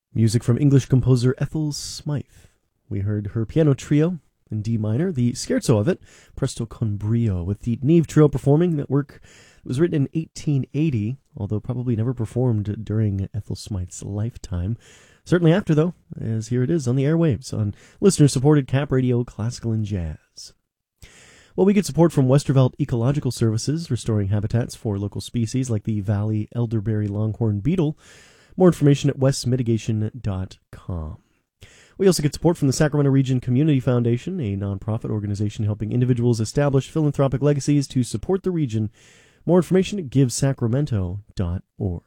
Music from English composer Ethel Smythe. We heard her piano trio in D minor, the scherzo of it, Presto con brio, with the Neve Trio performing. That work was written in 1880, although probably never performed during Ethel Smythe's lifetime. Certainly after, though, as here it is on the airwaves on listener-supported Cap Radio Classical and Jazz. Well, we get support from Westervelt Ecological Services, restoring habitats for local species like the Valley elderberry longhorn beetle. More information at westmitigation.com. We also get support from the Sacramento Region Community Foundation, a nonprofit organization helping individuals establish philanthropic legacies to support the region. More information at givesacramento.org.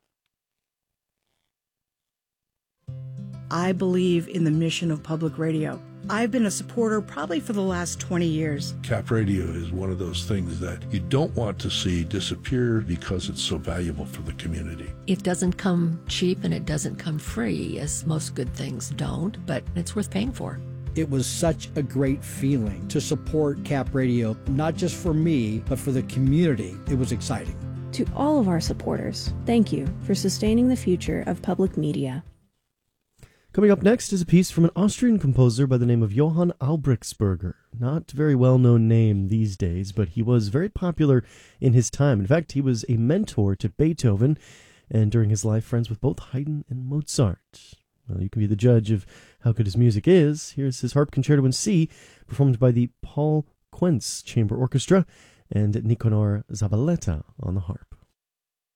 I believe in the mission of public radio. I've been a supporter probably for the last 20 years. Cap Radio is one of those things that you don't want to see disappear because it's so valuable for the community. It doesn't come cheap and it doesn't come free, as most good things don't, but it's worth paying for. It was such a great feeling to support Cap Radio, not just for me, but for the community. It was exciting. To all of our supporters, thank you for sustaining the future of public media. Coming up next is a piece from an Austrian composer by the name of Johann Albrechtsberger. Not a very well-known name these days, but he was very popular in his time. In fact, he was a mentor to Beethoven, and during his life, friends with both Haydn and Mozart. Well, you can be the judge of how good his music is. Here's his Harp Concerto in C, performed by the Paul Quentz Chamber Orchestra and Nicanor Zavaleta on the harp.